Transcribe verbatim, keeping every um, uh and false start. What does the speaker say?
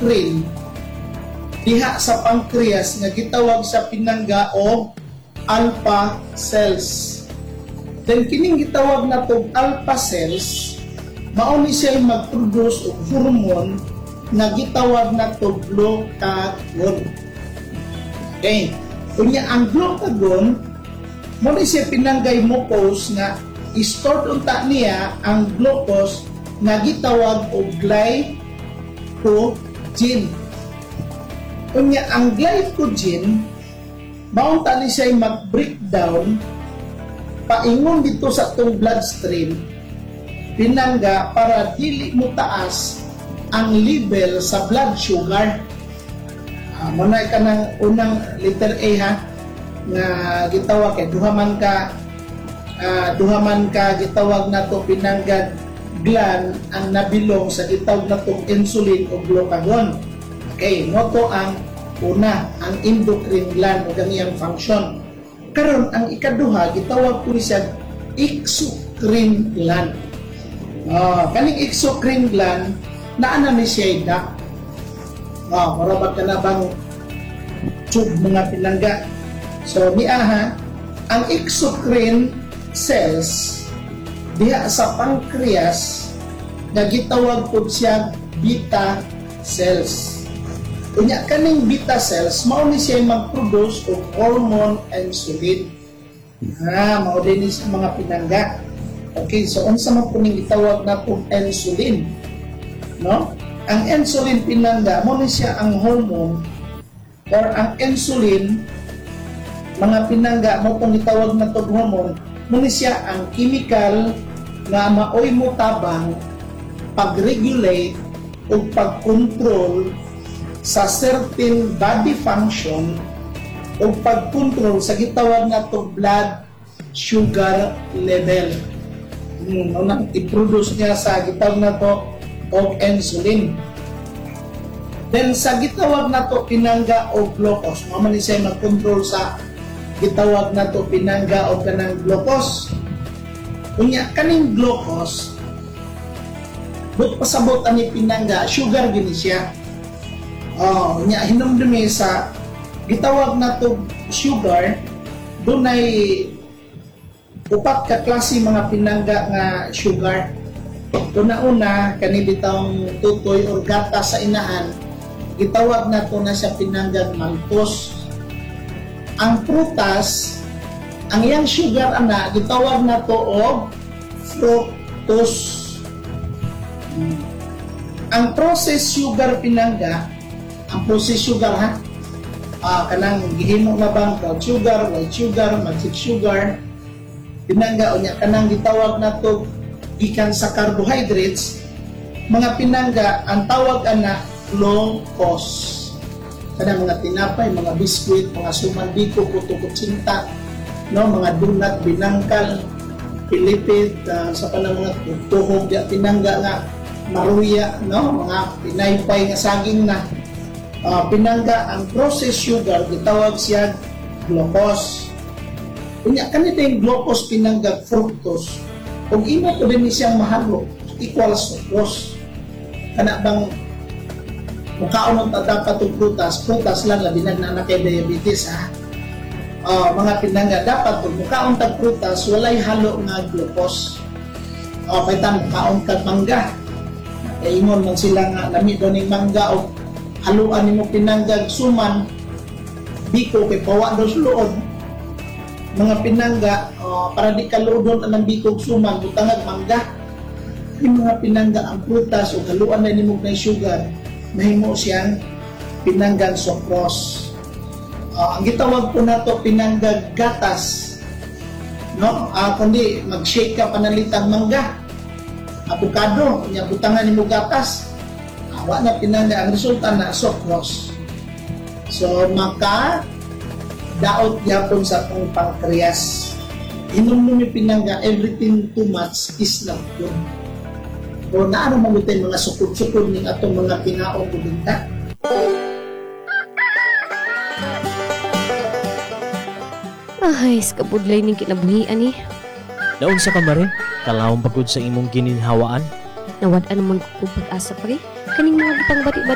endocrine diha sa pancreas nga gitawag sa pinangga o alpha cells. Then kining gitawag na tong alpha cells mao ni siya mag-produce og hormone nga gitawag na to glucagon. Okay. Kunya ang glucagon mo ni siya pinanggay mucose nga i-store unta niya ang glucose nga gitawag og glycogen. Kunya ang glycogen mao ta ni siya mag-breakdown paingon dito sa tong bloodstream pinangga para dili mo taas ang level sa blood sugar. Uh, muna ka ng unang letter A ha nga gitawag kay duhaman ka uh, duhaman ka gitawag na to pinangga gland ang nabilong sa gitawag na tong insulin o glucagon. Okay, mo to ang una ang endocrine gland o ganiyang function. Karon ang ikaduha gitawag ko ni siya exocrine gland. Oh, kaning exocrine gland naa na ni siya dak. Oh, marabag ka na bang tube mga pinangga. So niya ha, ang exocrine cells diha sa pancreas nga gitawag ko siya beta cells. Unya kaning beta cells mao ni siya mag-produce og hormone insulin. Ah, mao din ni mga pinangga. Okay, so unsa man kuning gitawag na og insulin? No? Ang insulin pinangga mo ni siya ang hormone or ang insulin mga pinangga mo tong gitawag na tog hormone mo ni siya ang chemical nga maoy mo tabang pag-regulate o pag-control sa certain body function o pag-control sa gitawag na to blood sugar level. Hmm, nang i-produce niya sa gitawag na to og insulin. Then sa gitawag na to pinangga o glucose, mao man ni siya mag-control sa gitawag na to pinangga o kanang glucose. Unya kaning glucose but pasabot ani pinangga sugar gini siya. Oh, nya hinumdumi sa gitawag na to sugar dunay upat ka klase mga pinangga nga sugar. Una-una kani bitawng tutoy or gata sa inaan gitawag na to na siya pinanggang maltose. Ang prutas ang iyang sugar ana gitawag na to og fructose. Hmm. Ang processed sugar pinangga ang processed sugar ha ah, kanang gihimo na bang brown sugar, white sugar, magic sugar pinangga unya kanang gitawag na to gikan sa carbohydrates mga pinangga ang tawag ana glucose. Kanang mga tinapay, mga biskuit, mga suman biko, puto-kutsinta, no, mga donut, binangkal, pilipid, uh, sa panang mga tuhog, pinangga nga maruya, no, mga pinaypay nga saging na uh, pinangga ang processed sugar gitawag siya glucose. Unya kanito yung glucose pinangga fructose. Kung imo ko din siyang mahalo equals sucrose. Kana bang mukaon ang dapat og prutas, prutas lang labi na na kay diabetes ha. Uh, mga pinangga dapat og mukaon tag prutas walay halo nga glucose. Uh, paitan mukaon tag mangga. Kay ingon man sila nga lami daw ning mangga o haluan nimo pinanggag suman biko kay pawa daw sa luod. Mga pinangga uh, para di kaludon ang bikog suman butangag mangga. Yung mga pinangga ang prutas o haluan na nimo kay sugar mahimo siyang pinanggang sucrose. Uh, ang gitawag po na to pinanggag gatas, no? Uh, kundi mag-shake ka panalitang mangga, avocado, nya butangan nimo gatas, awa na pinangga ang resulta na sucrose. So maka daot yapon sa tong pancreas. Inom mo mi pinangga everything too much is not good. O naano magutay mga sukod-sukod ning atong mga kinaong kubinta. Ay, skabudlay ning kinabuhian ni. Daon sa kamare, kalawang pagod sa imong gininhawaan. Nawad-an naman ko pag-asa pa rin. Kaning mga pangbati-bati